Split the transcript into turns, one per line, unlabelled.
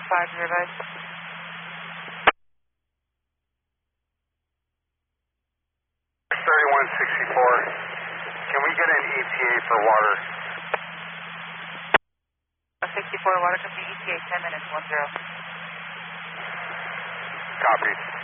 5, your advice.
3164. Can we get an ETA for water?
64, water company ETA 10 minutes, 10.
Copy.